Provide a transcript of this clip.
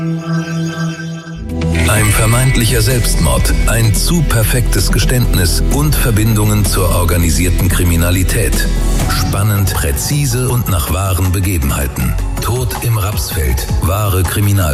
Ein vermeintlicher Selbstmord, ein zu perfektes Geständnis und Verbindungen zur organisierten Kriminalität. Spannend, präzise und nach wahren Begebenheiten. Tod im Rapsfeld, wahre Kriminal